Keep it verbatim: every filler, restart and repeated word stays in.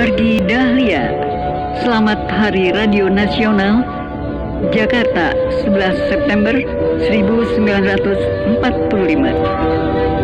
Wargi Dahlia, Selamat Hari Radio Nasional, Jakarta, sebelas September seribu sembilan ratus empat puluh lima.